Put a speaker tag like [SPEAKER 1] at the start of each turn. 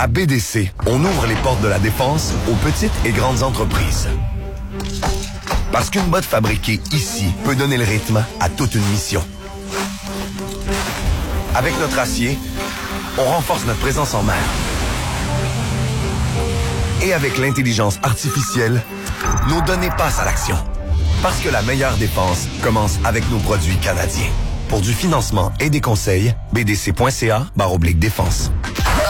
[SPEAKER 1] À BDC, on ouvre les portes de la défense aux petites et grandes entreprises. Parce qu'une botte fabriquée ici peut donner le rythme à toute une mission. Avec notre acier, on renforce notre présence en mer. Et avec l'intelligence artificielle, nos données passent à l'action. Parce que la meilleure défense commence avec nos produits canadiens. Pour du financement et des conseils, bdc.ca/défense.